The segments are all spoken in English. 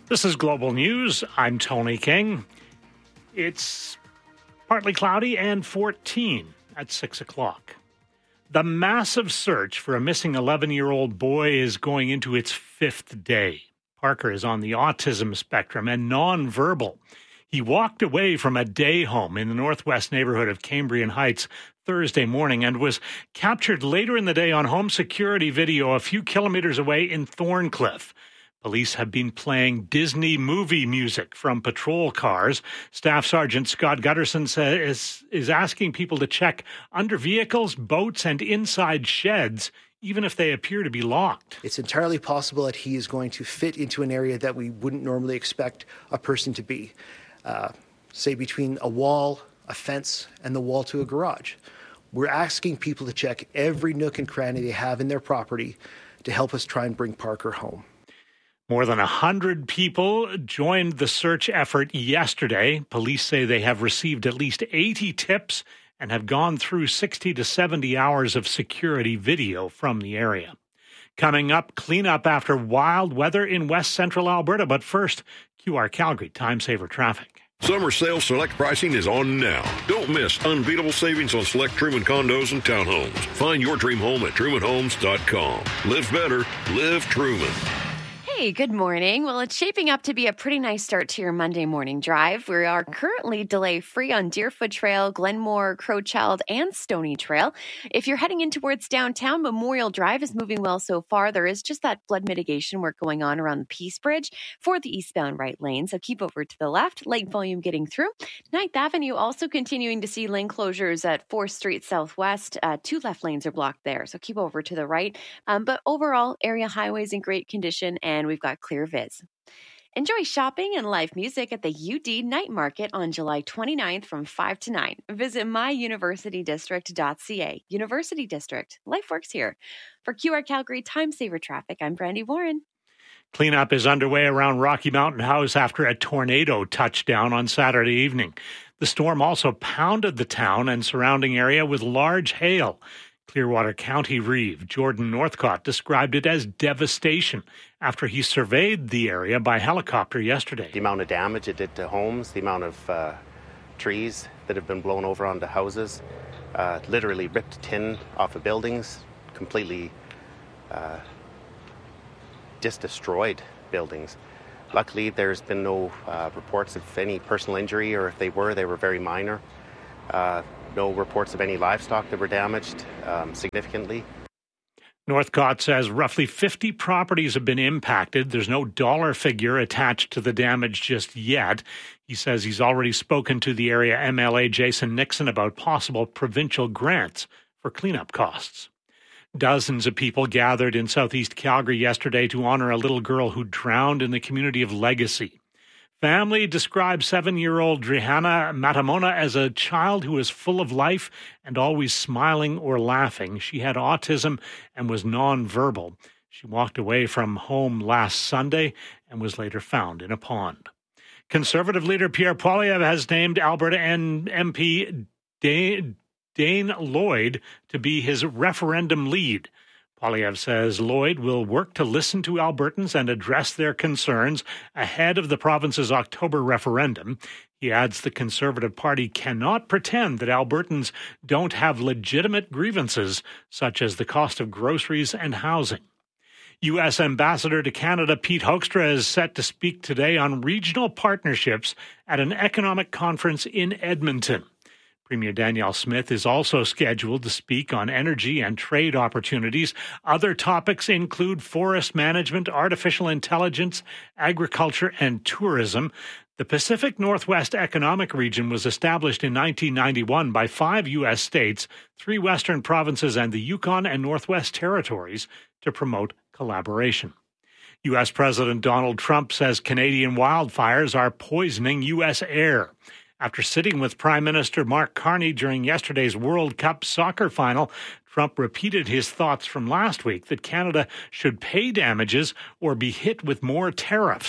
This is Global News. I'm Tony King. It's partly cloudy and 14 at 6 o'clock. The massive search for a missing 11-year-old boy is going into its fifth day. Parker is on the autism spectrum and nonverbal. He walked away from a day home in the northwest neighborhood of Cambrian Heights Thursday morning and was captured later in the day on home security video a few kilometers away in Thorncliffe. Police have been playing Disney movie music from patrol cars. Staff Sergeant Scott Gutterson is asking people to check under vehicles, boats, and inside sheds, even if they appear to be locked. It's entirely possible that he is going to fit into an area that we wouldn't normally expect a person to be, say between a wall, a fence, and the wall to a garage. We're asking people to check every nook and cranny they have in their property to help us try and bring Parker home. More than 100 people joined the search effort yesterday. Police say they have received at least 80 tips and have gone through 60 to 70 hours of security video from the area. Coming up, cleanup after wild weather in west central Alberta. But first, QR Calgary Time Saver Traffic. Summer sale select pricing is on now. Don't miss unbeatable savings on select Truman condos and townhomes. Find your dream home at trumanhomes.com. Live better, live Truman. Hey, good morning. Well, it's shaping up to be a pretty nice start to your Monday morning drive. We are currently delay-free on Deerfoot Trail, Glenmore, Crowchild, and Stony Trail. If you're heading in towards downtown, Memorial Drive is moving well so far. There is just that flood mitigation work going on around the Peace Bridge for the eastbound right lane, so keep over to the left. Light volume getting through. 9th Avenue also continuing to see lane closures at 4th Street Southwest. 2 left lanes are blocked there, so keep over to the right. But overall, area highways in great condition, and we've got clear viz. Enjoy shopping and live music at the UD Night Market on July 29th from 5 to 9. Visit myuniversitydistrict.ca. University District. Life works here. For QR Calgary Time Saver Traffic, I'm Brandy Warren. Cleanup is underway around Rocky Mountain House after a tornado touched down on Saturday evening. The storm also pounded the town and surrounding area with large hail. Clearwater County Reeve Jordan Northcott described it as devastation after he surveyed the area by helicopter yesterday. The amount of damage it did to homes, the amount of trees that have been blown over onto houses, literally ripped tin off of buildings, completely just destroyed buildings. Luckily, there's been no reports of any personal injury, or if they were very minor. No reports of any livestock that were damaged significantly. Northcott says roughly 50 properties have been impacted. There's no dollar figure attached to the damage just yet. He says he's already spoken to the area MLA Jason Nixon about possible provincial grants for cleanup costs. Dozens of people gathered in southeast Calgary yesterday to honor a little girl who drowned in the community of Legacy. Family describes 7-year-old Drihanna Matamona as a child who was full of life and always smiling or laughing. She had autism and was nonverbal. She walked away from home last Sunday and was later found in a pond. Conservative leader Pierre Poilievre has named Alberta MP Dane Lloyd to be his referendum lead. Poilievre says Lloyd will work to listen to Albertans and address their concerns ahead of the province's October referendum. He adds the Conservative Party cannot pretend that Albertans don't have legitimate grievances, such as the cost of groceries and housing. U.S. Ambassador to Canada Pete Hoekstra is set to speak today on regional partnerships at an economic conference in Edmonton. Premier Danielle Smith is also scheduled to speak on energy and trade opportunities. Other topics include forest management, artificial intelligence, agriculture, and tourism. The Pacific Northwest Economic Region was established in 1991 by 5 U.S. states, 3 western provinces, and the Yukon and Northwest Territories to promote collaboration. U.S. President Donald Trump says Canadian wildfires are poisoning U.S. air. After sitting with Prime Minister Mark Carney during yesterday's World Cup soccer final, Trump repeated his thoughts from last week that Canada should pay damages or be hit with more tariffs.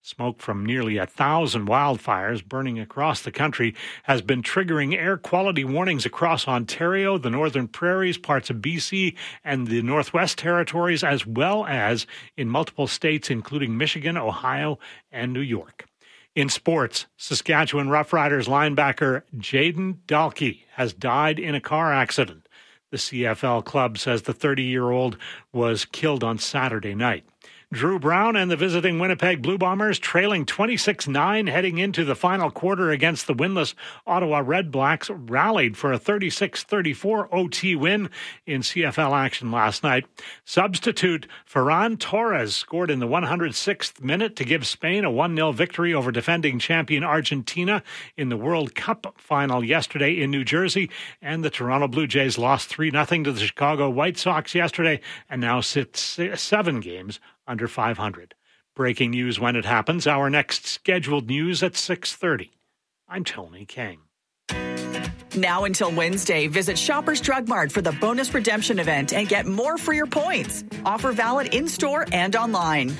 Smoke from nearly 1,000 wildfires burning across the country has been triggering air quality warnings across Ontario, the Northern Prairies, parts of BC, and the Northwest Territories, as well as in multiple states, including Michigan, Ohio, and New York. In sports, Saskatchewan Roughriders linebacker Jaden Dalkey has died in a car accident. The CFL club says the 30-year-old was killed on Saturday night. Drew Brown and the visiting Winnipeg Blue Bombers, trailing 26-9 heading into the final quarter against the winless Ottawa Red Blacks, rallied for a 36-34 OT win in CFL action last night. Substitute Ferran Torres scored in the 106th minute to give Spain a 1-0 victory over defending champion Argentina in the World Cup final yesterday in New Jersey. And the Toronto Blue Jays lost 3-0 to the Chicago White Sox yesterday and now sit 7 games under 500. Breaking news when it happens. Our next scheduled news at 6:30. I'm Tony King. Now until Wednesday, visit Shoppers Drug Mart for the bonus redemption event and get more for your points. Offer valid in-store and online.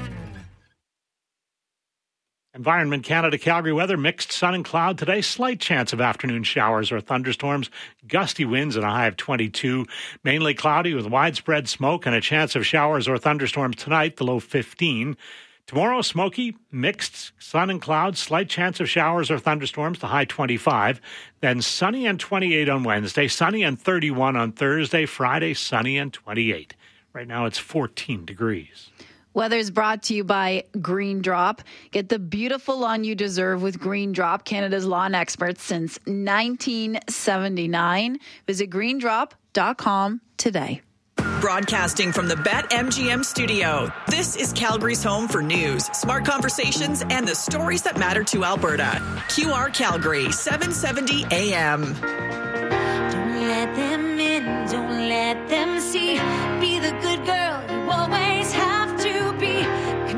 Environment Canada Calgary weather, mixed sun and cloud today. Slight chance of afternoon showers or thunderstorms. Gusty winds and a high of 22. Mainly cloudy with widespread smoke and a chance of showers or thunderstorms tonight, the low 15. Tomorrow, smoky, mixed sun and clouds. Slight chance of showers or thunderstorms, the high 25. Then sunny and 28 on Wednesday. Sunny and 31 on Thursday. Friday, sunny and 28. Right now, it's 14 degrees. Weather's brought to you by Green Drop. Get the beautiful lawn you deserve with Green Drop, Canada's lawn experts since 1979. Visit greendrop.com today. Broadcasting from the BetMGM studio, this is Calgary's home for news, smart conversations, and the stories that matter to Alberta. QR Calgary, 770 AM.